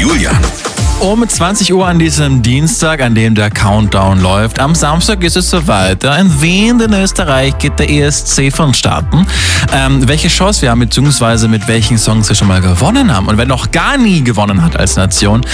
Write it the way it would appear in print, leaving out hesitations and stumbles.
Julian. Um 20 Uhr an diesem Dienstag, an dem der Countdown läuft. Am Samstag ist es so weiter. In Wien, in Österreich, geht der ESC vonstatten. Welche Shows wir haben, beziehungsweise mit welchen Songs wir schon mal gewonnen haben. Und wer noch gar nie gewonnen hat als Nation,